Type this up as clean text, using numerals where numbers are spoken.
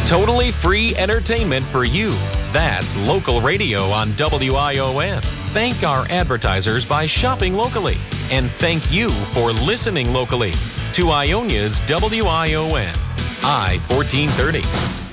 Totally free entertainment for you. That's local radio on WION. Thank our advertisers by shopping locally. And thank you for listening locally to Ionia's WION. I-1430.